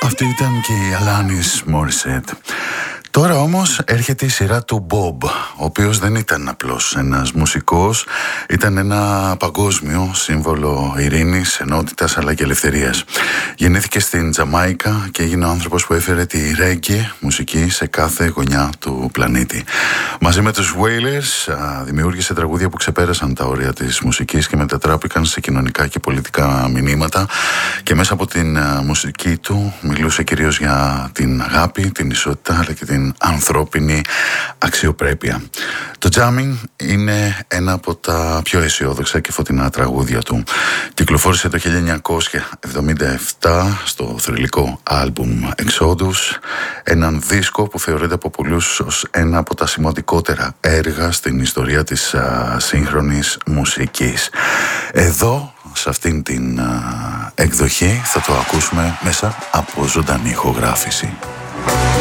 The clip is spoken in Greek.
Αυτή ήταν και η Alanis Morissette. Τώρα όμως έρχεται η σειρά του Bob, ο οποίος δεν ήταν απλώς ένας μουσικός, ήταν ένα παγκόσμιο σύμβολο ειρήνης, ενότητας αλλά και ελευθερίας. Γεννήθηκε στην Τζαμάικα και έγινε ο άνθρωπος που έφερε τη ρέγγε μουσική σε κάθε γωνιά του πλανήτη. Μαζί με τους Wailers δημιούργησε τραγούδια που ξεπέρασαν τα όρια της μουσικής και μετατράπηκαν σε κοινωνικά και πολιτικά μηνύματα, και μέσα από την μουσική του μιλούσε κυρίως για την αγάπη, την ισότητα αλλά και την ανθρώπινη αξιοπρέπεια. Το Jamming είναι ένα από τα πιο αισιόδοξα και φωτεινά τραγούδια του. Κυκλοφόρησε το 1977 στο θρυλικό άλμπουμ Exodus, έναν δίσκο που θεωρείται από πολλούς ως ένα από τα σημαντικότερα έργα στην ιστορία της σύγχρονης μουσικής. Εδώ, σε αυτήν την εκδοχή, θα το ακούσουμε μέσα από ζωντανή ηχογράφηση.